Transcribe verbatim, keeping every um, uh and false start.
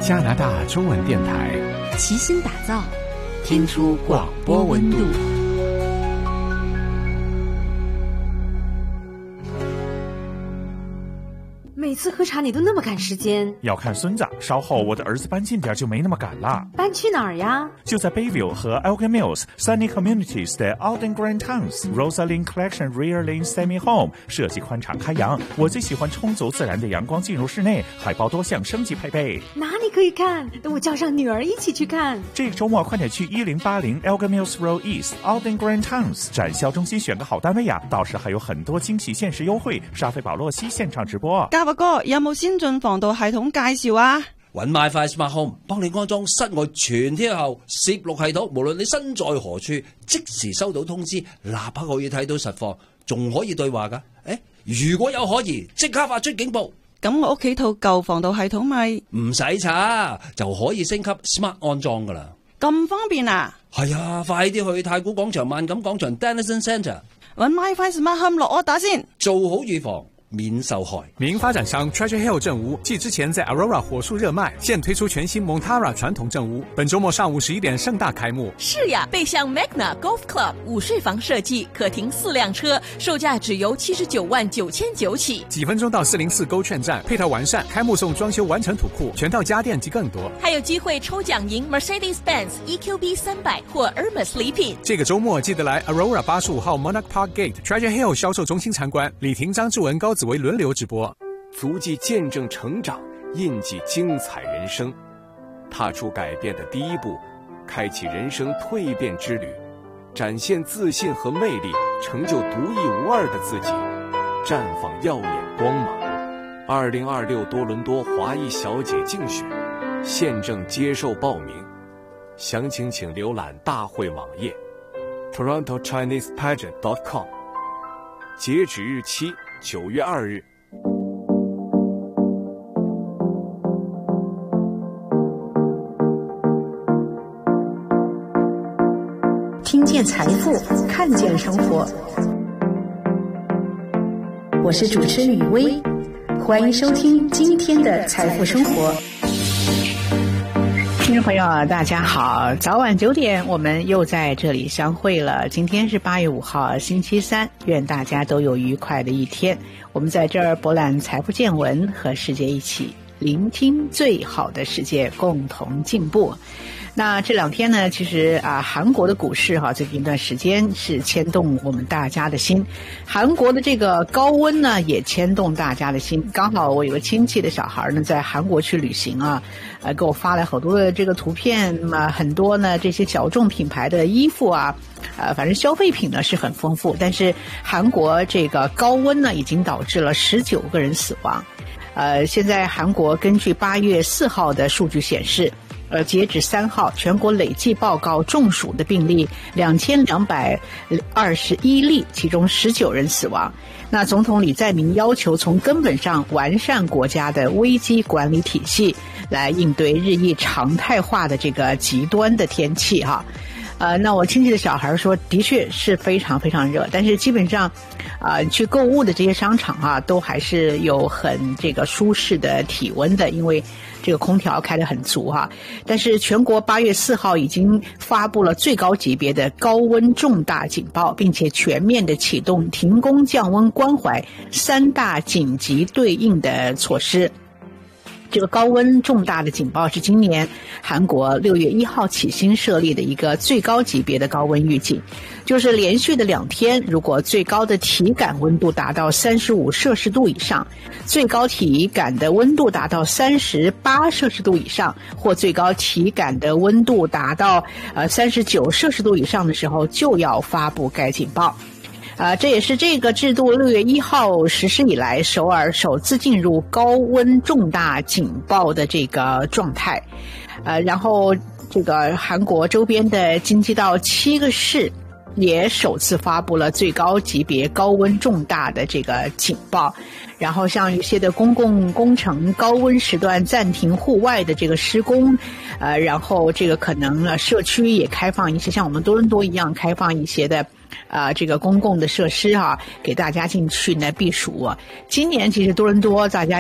加拿大中文电台， 齐心打造，听出广播温度。 每次喝茶你都那么赶时间， 要看孙子，稍后我的儿子搬近点就没那么赶了。 搬去哪儿呀？ 就在 Bayview 和 Elgin Mills Sunny Communities 的 Alden Grand Towns Rosalind Collection Rear Lane Semi Home， 设计宽敞开扬，我最喜欢充足自然的阳光进入室内，海报多项升级配备。 哪里可以看？等我叫上女儿一起去看。 这个周末快点去一零八零 Elgin Mills Road East Alden Grand Towns 展销中心选个好单位呀，到时还有很多驚喜限時優惠。沙菲保洛西現場直播。 嘉華哥，有冇先進防盜系統介紹啊？ 搵 MyFi Smart Home 幫你安裝室外全天候攝錄系統，無論你身在何處，即時收到通知，立刻可以睇到實況，仲可以對話噶。誒，如果有可疑，即刻發出警報。 咁我屋企套舊防盜系統咪唔使查，就可以升級 Smart 安裝噶啦。 咁方便啊？ 係啊，快啲去太古廣場、萬錦廣場 Dennison Centre 搵 MyFi Smart Home 落柯打先， 做好預防，免受害。 名发展商 Treasure Hill 正屋继之前在 Aurora 火速热卖，现推出全新 Montara 传统正屋，本周末上午十一点盛大开幕。 是呀，背向 Magna Golf Club 午睡房设计，可停四辆车，售价只由七十九万九千九起。 几分钟到四零四勾券站，配套完善，开幕送装修完成土库，全套家电及更多。 还有机会抽奖赢 Mercedes-Benz E Q B 三百或 Hermes 礼品。 这个周末记得来 Aurora 八十五号 Monarch Park Gate Treasure Hill 销售中心参观，李婷、张志文、高子维轮流直播。 足迹见证成长，印记精彩人生，踏出改变的第一步，开启人生蜕变之旅，展现自信和魅力，成就独一无二的自己，绽放耀眼光芒。二零二六多伦多华裔小姐竞选现正接受报名，详情请浏览大会网页 toronto chinese pageant dot com， 截止日期九月二日。 听见财富，看见生活。我是主持人雨薇，欢迎收听今天的财富生活。听众朋友大家好，早晚九点我们又在这里相会了。今天是八月五号星期三，愿大家都有愉快的一天。我们在这儿博览财富见闻，和世界一起聆听最好的世界，共同进步。那这两天呢，其实啊，韩国的股市哈、啊，最近一段时间是牵动我们大家的心。韩国的这个高温呢，也牵动大家的心。刚好我有个亲戚的小孩呢，在韩国去旅行啊，呃，给我发了好多的这个图片嘛，很多呢这些小众品牌的衣服啊，呃，反正消费品呢是很丰富。但是韩国这个高温呢，已经导致了十九个人死亡。呃，现在韩国根据八月四号的数据显示。呃，截止三号，全国累计报告中暑的病例两千两百二十一例，其中十九人死亡。那总统李在明要求从根本上完善国家的危机管理体系，来应对日益常态化的这个极端的天气哈。呃，那我亲戚的小孩说，的确是非常非常热，但是基本上，啊、呃，去购物的这些商场啊，都还是有很这个舒适的体温的，因为这个空调开得很足哈。但是全国八月四号已经发布了最高级别的高温重大警报，并且全面的启动停工降温关怀三大紧急对应的措施。这个高温重大的警报是今年韩国六月一号起新设立的一个最高级别的高温预警，就是连续的两天，如果最高的体感温度达到三十五摄氏度以上，最高体感的温度达到三十八摄氏度以上，或最高体感的温度达到呃三十九摄氏度以上的时候，就要发布该警报。啊，这也是这个制度六月一号实施以来，首尔首次进入高温重大警报的这个状态。呃，然后这个韩国周边的京畿道七个市也首次发布了最高级别高温重大的这个警报。然后像一些的公共工程高温时段暂停户外的这个施工，呃，然后这个可能呢社区也开放一些，像我们多伦多一样开放一些的。啊、呃，这个公共的设施啊，给大家进去呢避暑。今年其实多伦多大家